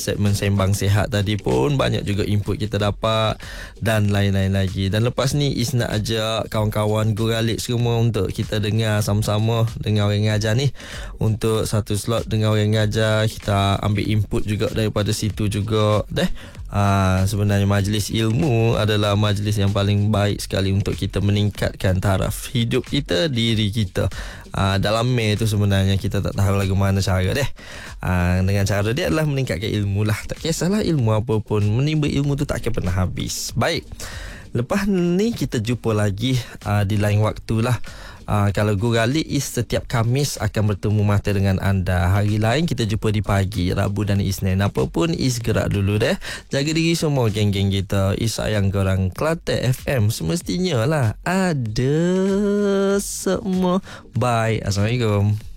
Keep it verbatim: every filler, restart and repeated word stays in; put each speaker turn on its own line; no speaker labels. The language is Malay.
segmen Sembang Sihat tadi pun banyak juga input kita dapat dan lain-lain lagi. Dan lepas ni Is nak ajak kawan-kawan Guralik semua untuk kita dengar sama-sama dengan orang ngajar ni. Untuk satu slot dengan orang ngajar, kita ambil input juga daripada situ juga deh. Uh, sebenarnya majlis ilmu adalah majlis yang paling baik sekali untuk kita meningkatkan taraf hidup kita, diri kita. Uh, dalam Mei tu sebenarnya kita tak tahu lagi mana cara deh. Uh, dengan cara dia adalah meningkatkan ilmu lah. Tak kisahlah ilmu apa pun, menimba ilmu tu tak akan pernah habis. Baik, lepas ni kita jumpa lagi uh, di lain waktu lah. Uh, kalau Guralik Is setiap Khamis akan bertemu mata dengan anda. Hari lain kita jumpa di pagi, Rabu dan Isnin. Apa pun Is gerak dulu deh. Jaga diri semua geng-geng kita. Is sayang korang. Kelantan F M semestinya lah ada semua. Bye. Assalamualaikum.